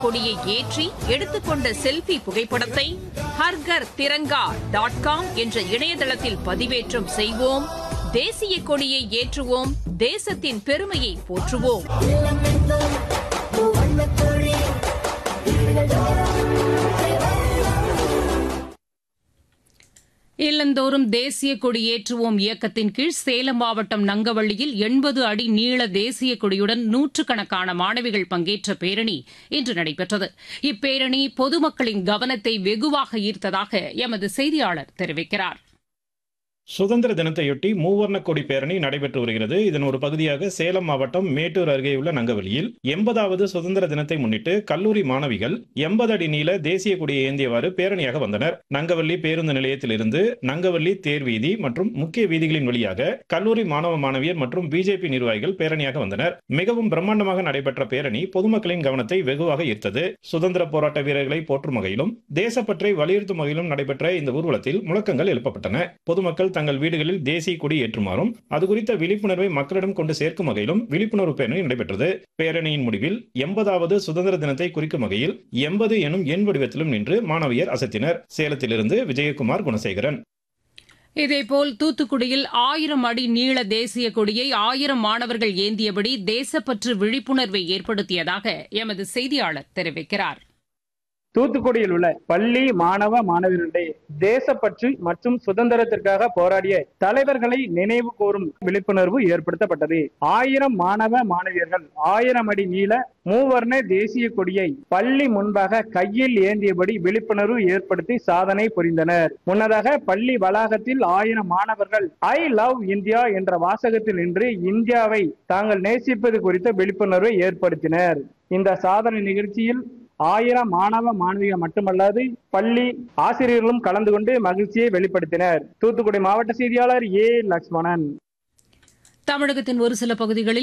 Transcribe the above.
கொடியை ஏற்றி எடுத்துக்கொண்ட செல்ஃபி புகைப்படத்தை ஹர்கர் திரங்கா.com என்ற இணையதளத்தில் பதிவேற்றம் செய்வோம். தேசிய கொடியை ஏற்றுவோம். தேசத்தின் பெருமையை போற்றுவோம். இல்லந்தோறும் தேசிய கொடி ஏற்றுவோம் இயக்கத்தின் கீழ் சேலம் மாவட்டம் நங்கவள்ளியில் 80 அடி நீள தேசிய கொடியுடன் நூற்றுக்கணக்கான மாணவிகள் பங்கேற்ற பேரணி இன்று நடைபெற்றது. இப்பேரணி பொதுமக்களின் கவனத்தை வெகுவாக ஈர்த்ததாக எமது செய்தியாளர் தெரிவிக்கிறார். சுதந்திர தினத்தையொட்டி மூவர்ண கொடி பேரணி நடைபெற்று வருகிறது. இதன் ஒரு பகுதியாக சேலம் மாவட்டம் மேட்டூர் அருகே உள்ள நங்கவள்ளியில் 80வது சுதந்திர தினத்தை முன்னிட்டு கல்லூரி மாணவிகள் 80 அடி நீள தேசிய கொடியை ஏந்தியவாறு பேரணியாக வந்தனர். நங்கவள்ளி பேருந்து நிலையத்திலிருந்து நங்கவள்ளி தேர்வீதி மற்றும் முக்கிய வீதிகளின் வழியாக கல்லூரி மாணவ மாணவியர் மற்றும் பிஜேபி நிர்வாகிகள் பேரணியாக வந்தனர். மிகவும் பிரம்மாண்டமாக நடைபெற்ற பேரணி பொதுமக்களின் கவனத்தை வெகுவாக ஈர்த்தது. சுதந்திர போராட்ட வீரர்களை போற்றும் வகையிலும் தேசப்பற்றை வலியுறுத்தும் வகையிலும் நடைபெற்ற இந்த ஊர்வலத்தில் முழக்கங்கள் எழுப்பப்பட்டன. பொதுமக்கள் தங்கள் வீடுகளில் தேசிய கொடி ஏற்றுமாறும் அது குறித்த விழிப்புணர்வை மக்களிடம் கொண்டு சேர்க்கும் வகையிலும் விழிப்புணர்வு பேரணி நடைபெற்றது. பேரணியின் முடிவில் 80வது சுதந்திர தினத்தை குறிக்கும் வகையில் 80 எனும் எண் வடிவத்திலும் நின்று மாணவியர் அசத்தினர். சேலத்திலிருந்து விஜயகுமார் குணசேகரன். இதேபோல் தூத்துக்குடியில் 1000 அடி நீள தேசிய கொடியை 1000 மாணவர்கள் ஏந்தியபடி தேசப்பற்று விழிப்புணர்வை ஏற்படுத்தியதாக எமது செய்தியாளர் தெரிவிக்கிறார். தூத்துக்குடியில் உள்ள பள்ளி மாணவ மாணவியர்களிடையே தேசப்பற்று மற்றும் சுதந்திரத்திற்காக போராடிய தலைவர்களை நினைவு கூறும் விழிப்புணர்வு ஏற்படுத்தப்பட்டது. 1000 மாணவ மாணவியர்கள் 1000 அடி நீள மூவர்ண தேசிய கொடியை பள்ளி முன்பாக கையில் ஏந்தியபடி விழிப்புணர்வு ஏற்படுத்தி சாதனை புரிந்தனர். முன்னதாக பள்ளி வளாகத்தில் 1000 மாணவர்கள் ஐ லவ் இந்தியா என்ற வாசகத்தில் நின்று இந்தியாவை தாங்கள் நேசிப்பது குறித்த விழிப்புணர்வை ஏற்படுத்தினர். இந்த சாதனை நிகழ்ச்சியில் 1000 மாணவ மாணவிகள் மட்டுமல்லாது பள்ளி ஆசிரியர்களும் கலந்து கொண்டு மகிழ்ச்சியை வெளிப்படுத்தினர். தூத்துக்குடி மாவட்ட செய்தியாளர் ஏ. லட்சுமணன். தமிழகத்தின் ஒரு சில பகுதிகளில்